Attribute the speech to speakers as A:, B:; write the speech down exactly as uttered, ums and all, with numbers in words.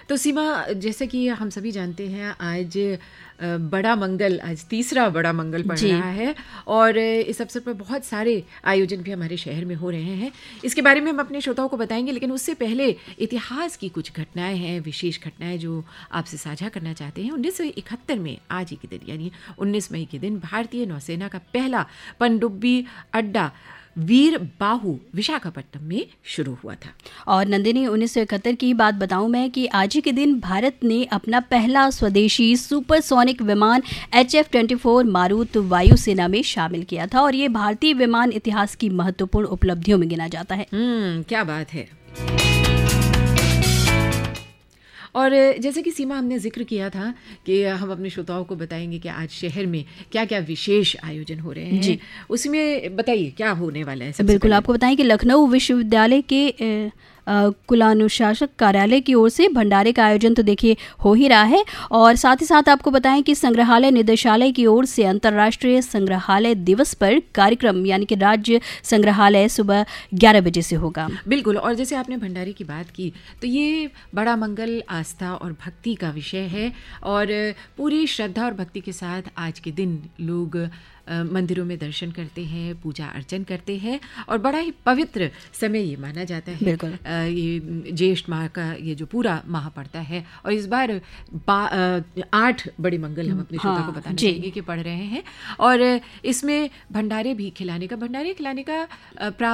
A: तो सीमा, जैसे कि हम सभी जानते हैं आज बड़ा मंगल, आज तीसरा बड़ा मंगल पड़ रहा है और इस अवसर पर बहुत सारे आयोजन भी हमारे शहर में हो रहे हैं। इसके बारे में हम अपने श्रोताओं को बताएंगे, लेकिन उससे पहले इतिहास की कुछ घटनाएं हैं, विशेष घटनाएं जो आपसे साझा करना चाहते हैं। उन्नीस सौ इकहत्तर में आज ही के दिन यानी उन्नीस मई के दिन भारतीय नौसेना का पहला पनडुब्बी अड्डा वीर बाहु विशाखापट्टनम में शुरू हुआ था।
B: और नंदिनी, उन्नीस सौ इकहत्तर की बात बताऊं मैं कि आज ही के दिन भारत ने अपना पहला स्वदेशी सुपरसोनिक विमान एच एफ ट्वेंटी फोर मारुत वायुसेना में शामिल किया था और ये भारतीय विमान इतिहास की महत्वपूर्ण उपलब्धियों में गिना जाता है।
A: हम्म क्या बात है। और जैसे कि सीमा, हमने जिक्र किया था कि हम अपने श्रोताओं को बताएंगे कि आज शहर में क्या क्या विशेष आयोजन हो रहे हैं जी। उसमें बताइए क्या होने वाला है।
B: बिल्कुल, आपको बताएं कि लखनऊ विश्वविद्यालय के कुलानुशासक कार्यालय की ओर से भंडारे का आयोजन तो देखिए हो ही रहा है और साथ ही साथ आपको बताएं कि संग्रहालय निदेशालय की ओर से अंतर्राष्ट्रीय संग्रहालय दिवस पर कार्यक्रम यानी कि राज्य संग्रहालय सुबह ग्यारह बजे से होगा।
A: बिल्कुल, और जैसे आपने भंडारे की बात की तो ये बड़ा मंगल आस्था और भक्ति का विषय है और पूरी श्रद्धा और भक्ति के साथ आज के दिन लोग मंदिरों में दर्शन करते हैं, पूजा अर्चन करते हैं और बड़ा ही पवित्र समय ये माना जाता है।
B: बिल्कुल,
A: ये ज्येष्ठ माह का ये जो पूरा माह पड़ता है और इस बार आठ बड़े मंगल हम अपने श्रोता हाँ, को बताना चाहेंगे कि पढ़ रहे हैं और इसमें भंडारे भी खिलाने का भंडारे खिलाने का